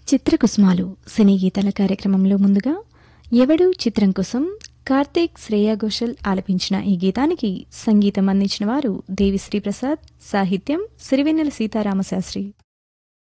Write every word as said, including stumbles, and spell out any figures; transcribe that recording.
చిత్రకుసుమాలు సినీ గీతాల కార్యక్రమంలో ముందుగా ఎవడు చిత్రం కోసం కార్తీక్ శ్రేయా ఘోషల్ ఆలపించిన ఈ గీతానికి సంగీతం అందించిన వారు దేవిశ్రీ ప్రసాద్, సాహిత్యం సిరివెన్నెల సీతారామశాస్త్రి.